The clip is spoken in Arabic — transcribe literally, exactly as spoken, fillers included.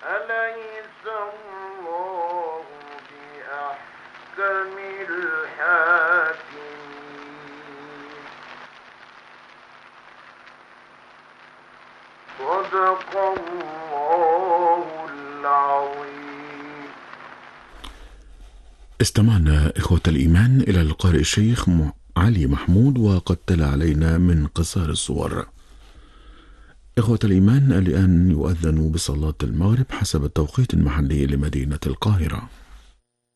أليس الله بأحكم الحاكمين. صدق الله العظيم. استمعنا إخوة الإيمان إلى القارئ الشيخ علي محمود، وقد تلا علينا من قصار الصور. إخوة الإيمان، الآن يؤذن بصلاة المغرب حسب التوقيت المحلي لمدينة القاهرة.